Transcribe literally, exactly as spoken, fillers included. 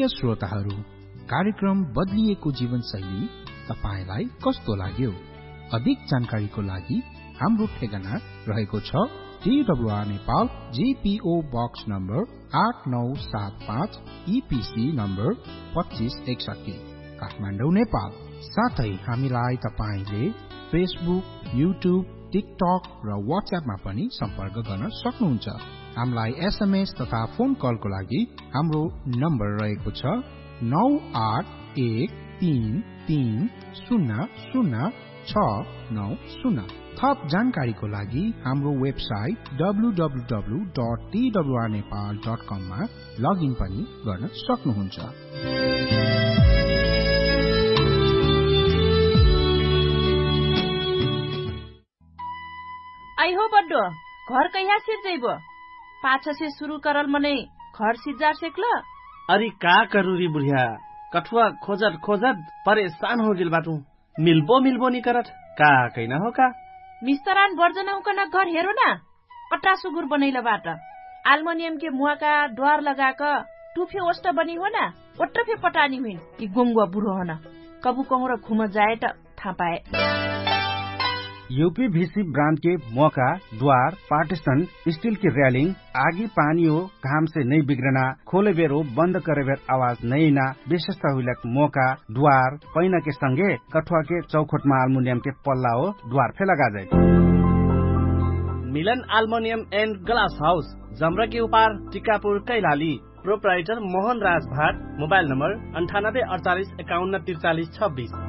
श्रोताहरू, कार्यक्रम बदलिएको जीवनशैली तपाईलाई कस्तो लाग्यो? अधिक जानकारीको लागि हाम्रो ठेगाना रहेको छ TWR Nepal, GPO box number आठ नौ सात पाँच, ईपीसी नम्बर पच्चीस एकसठी, काठमाडौँ नेपाल। साथै हामीलाई तपाईले फेसबुक, युट्युब, टिकटक र व्हाट्सएपमा पनि सम्पर्क गर्न सक्नुहुन्छ। हामीलाई एसएमएस तथा फोन कलको लागि हाम्रो नम्बर रहेको छ नौ आठ एक तीन तीन शून्य शून्य छ नौ शून्य। थप जानकारीको लागि हाम्रो website W W W dot TWR Nepal dot कम मा लगइन पनि गर्न सक्नुहुन्छ। आई हो बड्डो घर कहिया सिर जइबो? पाछा से शुरू करल मने घर सिजार सेकल। अरे का करूरी बुढ़िया, कठुआ खोजत खोजत परेशान हो गेल बाटू। मिलबो मिलबो नि करत का कैना हो का? मिस्तरान बर्जना उकना घर हेरो ना, पट्टा सुगुर बनैला बाट आल्मुनियम के मुआ का द्वार लगा का टूफे ओस्ट बनी हो ना, ओट्टफे पटानी हुई कि गोंगुआ बुढ़ो हो ना, कबू कहो र घुम जाए त था पाए। यूपीवीसी ब्रांड के मौका, द्वार, पार्टीशन, स्टील की रेलिंग, आगी पानी हो घाम से नहीं बिगड़ना, खोले बेर हो बंद करे बेर आवाज नहीं ना, विशेषता हुई मौका, द्वार, पैना के संगे कठुआ के चौखट में अल्मुनियम के पल्ला हो द्वार फे लगा जाए। मिलन अल्मुनियम एंड ग्लास हाउस, जमरा के उपार, टिकापुर, कैलाली। प्रोप्राइटर मोहन राज भाट। मोबाइल नंबर अंठानब्बे अड़तालीस इक्यावन तिरचालीस छब्बीस।